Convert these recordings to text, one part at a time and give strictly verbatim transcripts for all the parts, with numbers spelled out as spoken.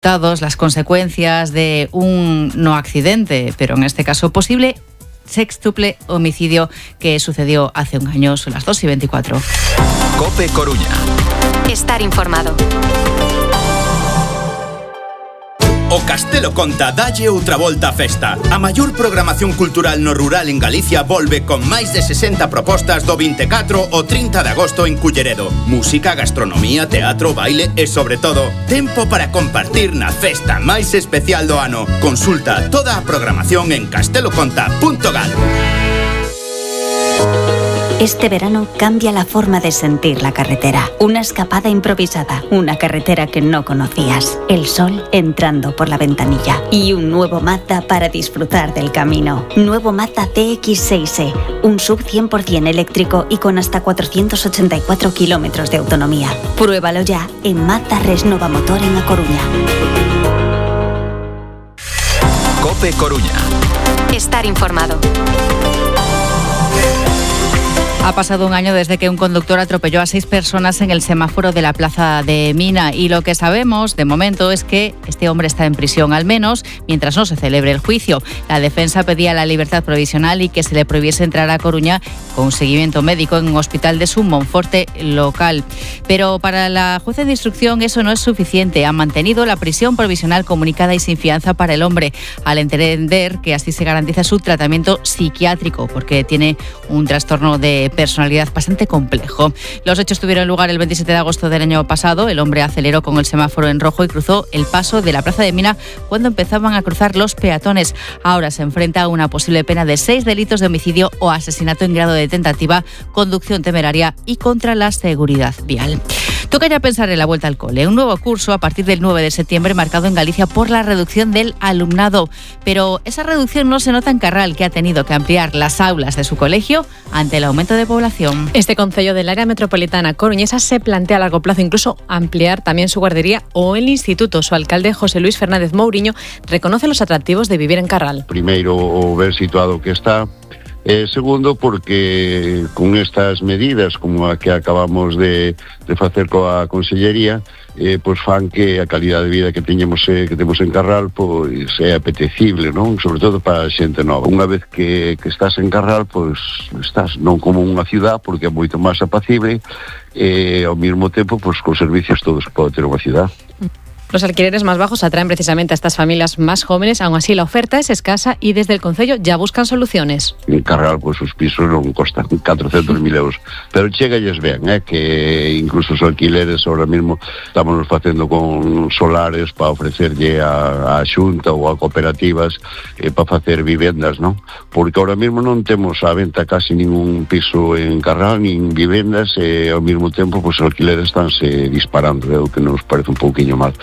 las consecuencias de un no accidente, pero en este caso posible sextuple homicidio que sucedió hace un año. Son las dos y veinticuatro. COPE Coruña. Estar informado. O Castelo Conta dalle outra volta á festa. A maior programación cultural no rural en Galicia volve con máis de sesenta propostas do vinte e catro ao trinta de agosto en Culleredo. Música, gastronomía, teatro, baile e, sobre todo, tempo para compartir na festa máis especial do ano. Consulta toda a programación en casteloconta punto gal. Este verano cambia la forma de sentir la carretera. Una escapada improvisada, una carretera que no conocías, el sol entrando por la ventanilla y un nuevo Mazda para disfrutar del camino. Nuevo Mazda C X seis E, un sub cien por ciento eléctrico y con hasta cuatrocientos ochenta y cuatro kilómetros de autonomía. Pruébalo ya en Mazda Resnova Motor en A Coruña. COPE Coruña. Estar informado. Ha pasado un año desde que un conductor atropelló a seis personas en el semáforo de la plaza de Mina y lo que sabemos de momento es que este hombre está en prisión, al menos mientras no se celebre el juicio. La defensa pedía la libertad provisional y que se le prohibiese entrar a Coruña con seguimiento médico en un hospital de su Monforte local. Pero para la jueza de instrucción eso no es suficiente. Ha mantenido la prisión provisional comunicada y sin fianza para el hombre, al entender que así se garantiza su tratamiento psiquiátrico porque tiene un trastorno de personalidad bastante complejo. Los hechos tuvieron lugar el veintisiete de agosto del año pasado. El hombre aceleró con el semáforo en rojo y cruzó el paso de la plaza de Mina cuando empezaban a cruzar los peatones. Ahora se enfrenta a una posible pena de seis delitos de homicidio o asesinato en grado de tentativa, conducción temeraria y contra la seguridad vial. Toca ya pensar en la vuelta al cole, un nuevo curso a partir del nueve de septiembre marcado en Galicia por la reducción del alumnado. Pero esa reducción no se nota en Carral, que ha tenido que ampliar las aulas de su colegio ante el aumento de población. Este concello del área metropolitana coruñesa se plantea a largo plazo incluso ampliar también su guardería o el instituto. Su alcalde, José Luis Fernández Mouriño, reconoce los atractivos de vivir en Carral. Primeiro, o ver situado que está. Eh, segundo, porque con estas medidas como a que acabamos de, de facer coa Consellería, eh, pois fan que a calidad de vida que teñemos eh, que temos en Carral pois é apetecible, non? Sobre todo para a xente nova. Unha vez que, que estás en Carral, pois estás non como unha ciudad, porque é moito máis apacible e ao mesmo tempo pois con servicios todos que pode ter unha ciudad. Los alquileres más bajos atraen precisamente a estas familias más jóvenes, aún así la oferta es escasa y desde el concello ya buscan soluciones. En Carral, pues os pisos non costan catrocentos mil euros, pero chegalles ben, eh, que incluso os alquileres ahora mismo estamos facendo con solares para ofrecerlle a, a xunta ou a cooperativas eh, para facer vivendas, non? Porque ahora mismo non temos a venta casi ningún piso en Carral, nin vivendas, e eh, ao mesmo tempo pues, os alquileres estánse disparando, é eh, o que nos parece un pouquiño mal.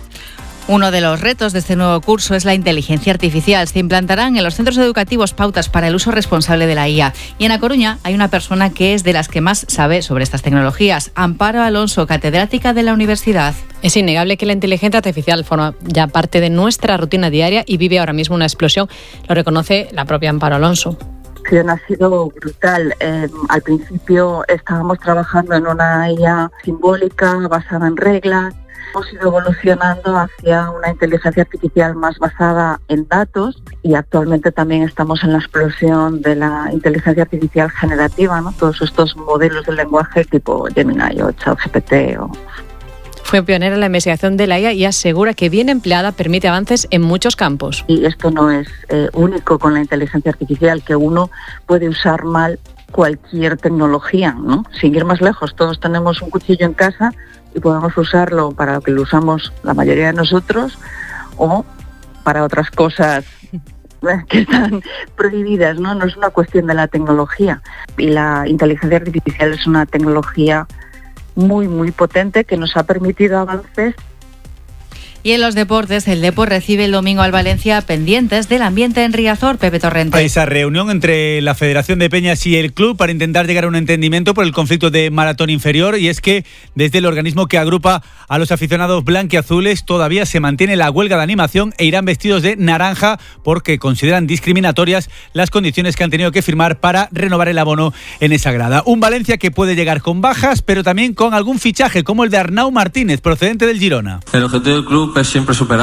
Uno de los retos de este nuevo curso es la inteligencia artificial. Se implantarán en los centros educativos pautas para el uso responsable de la I A. Y en A Coruña hay una persona que es de las que más sabe sobre estas tecnologías, Amparo Alonso, catedrática de la universidad. Es innegable que la inteligencia artificial forma ya parte de nuestra rutina diaria y vive ahora mismo una explosión. Lo reconoce la propia Amparo Alonso. Ha sido brutal. Eh, al principio estábamos trabajando en una I A simbólica basada en reglas. Hemos ido evolucionando hacia una inteligencia artificial más basada en datos y actualmente también estamos en la explosión de la inteligencia artificial generativa, ¿no? Todos estos modelos de lenguaje tipo Gemini o ChatGPT. O... Fue pionera en la investigación de la I A y asegura que bien empleada permite avances en muchos campos. Y esto no es eh, único con la inteligencia artificial, que uno puede usar mal cualquier tecnología, ¿no? Sin ir más lejos, todos tenemos un cuchillo en casa y podemos usarlo para lo que lo usamos la mayoría de nosotros o para otras cosas que están prohibidas, ¿no? No es una cuestión de la tecnología. Y la inteligencia artificial es una tecnología muy, muy potente que nos ha permitido avances. Y en los deportes, el Depor recibe el domingo al Valencia pendientes del ambiente en Riazor, Pepe Torrente. Esa reunión entre la Federación de Peñas y el club para intentar llegar a un entendimiento por el conflicto de maratón inferior, y es que desde el organismo que agrupa a los aficionados blanquiazules todavía se mantiene la huelga de animación e irán vestidos de naranja porque consideran discriminatorias las condiciones que han tenido que firmar para renovar el abono en esa grada. Un Valencia que puede llegar con bajas, pero también con algún fichaje como el de Arnau Martínez, procedente del Girona. El objetivo del club club es siempre superar